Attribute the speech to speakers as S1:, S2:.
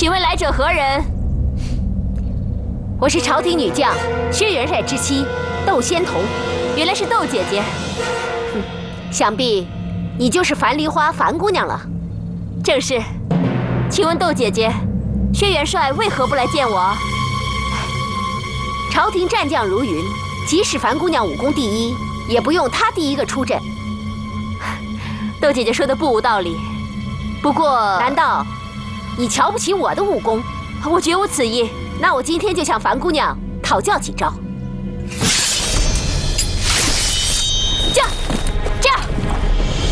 S1: 请问来者何人？我是朝廷女将薛元帅之妻窦仙童，原来是窦姐姐。想必你就是樊梨花樊姑娘了。正是。请问窦姐姐，薛元帅为何不来见我？朝廷战将如云，即使樊姑娘武功第一，也不用她第一个出阵。窦姐姐说的不无道理。不过，难道你瞧不起我的武功？我绝无此意。那我今天就向樊姑娘讨教几招。驾！